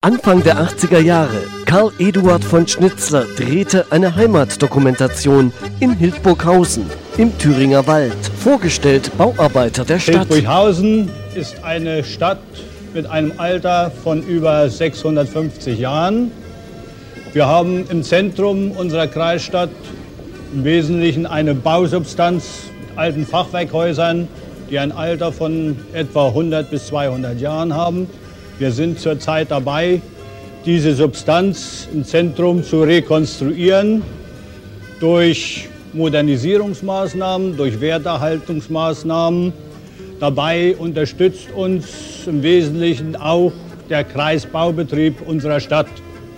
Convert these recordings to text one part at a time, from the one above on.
Anfang der 80er Jahre, Karl Eduard von Schnitzler drehte eine Heimatdokumentation in Hildburghausen im Thüringer Wald. Vorgestellt Bauarbeiter der Stadt. Hildburghausen ist eine Stadt mit einem Alter von über 650 Jahren. Wir haben im Zentrum unserer Kreisstadt im Wesentlichen eine Bausubstanz mit alten Fachwerkhäusern, die ein Alter von etwa 100 bis 200 Jahren haben. Wir sind zurzeit dabei, diese Substanz im Zentrum zu rekonstruieren durch Modernisierungsmaßnahmen, durch Werterhaltungsmaßnahmen. Dabei unterstützt uns im Wesentlichen auch der Kreisbaubetrieb unserer Stadt.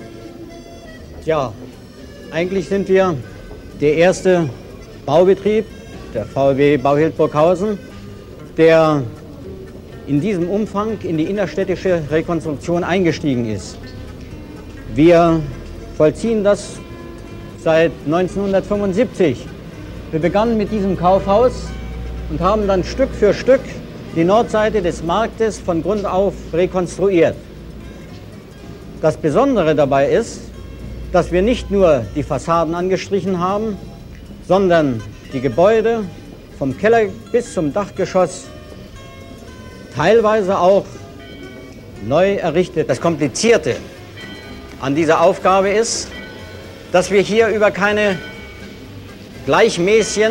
Ja, eigentlich sind wir der erste Baubetrieb, der VW Bau Hildburghausen, der in diesem Umfang in die innerstädtische Rekonstruktion eingestiegen ist. Wir vollziehen das seit 1975. Wir begannen mit diesem Kaufhaus und haben dann Stück für Stück die Nordseite des Marktes von Grund auf rekonstruiert. Das Besondere dabei ist, dass wir nicht nur die Fassaden angestrichen haben, sondern die Gebäude vom Keller bis zum Dachgeschoss teilweise auch neu errichtet. Das Komplizierte an dieser Aufgabe ist, dass wir hier über keine gleichmäßigen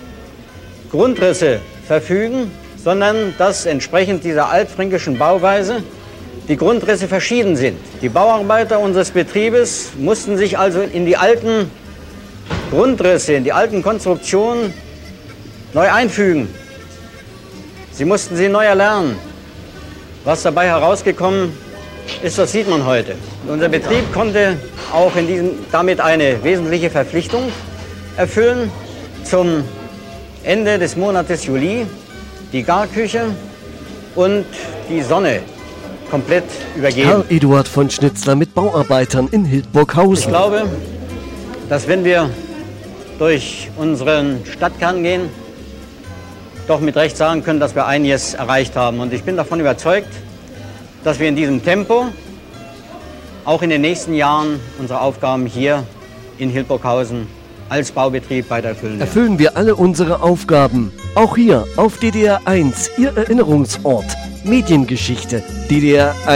Grundrisse verfügen, sondern dass entsprechend dieser altfränkischen Bauweise die Grundrisse verschieden sind. Die Bauarbeiter unseres Betriebes mussten sich also in die alten Grundrisse, in die alten Konstruktionen neu einfügen. Sie mussten sie neu erlernen. Was dabei herausgekommen ist, das sieht man heute. Unser Betrieb konnte auch damit eine wesentliche Verpflichtung erfüllen. Zum Ende des Monates Juli die Garküche und die Sonne komplett übergeben. Karl Eduard von Schnitzler mit Bauarbeitern in Hildburghausen. Ich glaube, dass wenn wir durch unseren Stadtkern gehen, doch mit Recht sagen können, dass wir einiges erreicht haben. Und ich bin davon überzeugt, dass wir in diesem Tempo auch in den nächsten Jahren unsere Aufgaben hier in Hildburghausen als Baubetrieb weiter erfüllen werden. Erfüllen wir alle unsere Aufgaben. Auch hier auf DDR 1, Ihr Erinnerungsort. Mediengeschichte. DDR 1.